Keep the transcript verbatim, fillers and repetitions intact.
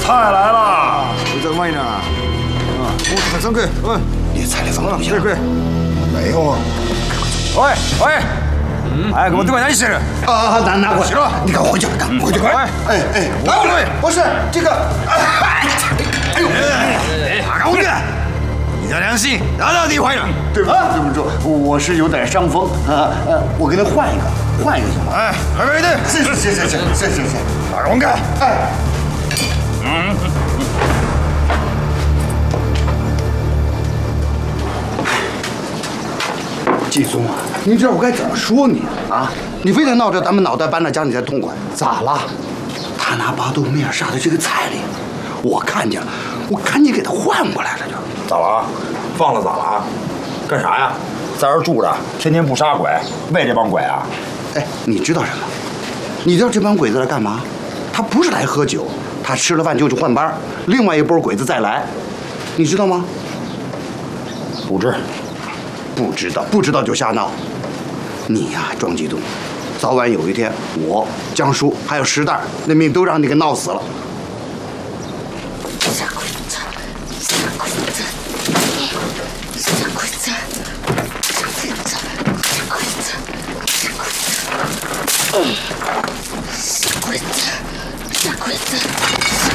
菜来了， 你在外呢？啊，我菜上去，喂， 你菜里放东西？ 对对， 没有啊。 喂喂，嗯，哎，给我对面拿一些人。 啊，拿拿过来。 行了， 你赶快回去，赶快回去，快！哎哎， 拿过来。 不是这个，哎呦， 打开我看，你的良心哪到地坏了？ 对不起，对不住，我是有点伤风啊，呃，我给他换一个，换一个行吗？ 哎，还没的。 行行行行行行行行， 打开我看。 哎。 嗯。 季松啊，你知道我该怎么说你啊？你非得闹着咱们脑袋搬着家你才痛快，咋了？他拿巴豆面杀的这个菜里，我看见了，我赶紧给他换过来了就。 咋了啊？放了咋了啊？干啥呀？在这儿住着，天天不杀鬼，喂这帮鬼啊？ 哎，你知道什么？你知道这帮鬼子来干嘛？他不是来喝酒，他吃了饭就去换班，另外一波鬼子再来，你知道吗？ 不知。 不知道，不知道就瞎闹。你呀，庄继东，早晚有一天，我江叔还有石蛋那命都让你给闹死了。 傻鬼子，傻鬼子，傻鬼子，傻鬼子，傻鬼子，傻鬼子，傻鬼子，傻鬼子，傻